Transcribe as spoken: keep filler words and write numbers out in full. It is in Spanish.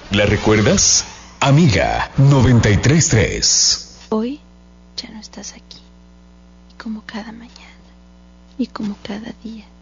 ¿La recuerdas? Amiga noventa y tres punto tres. Hoy ya no estás aquí. Y como cada mañana. Y como cada día.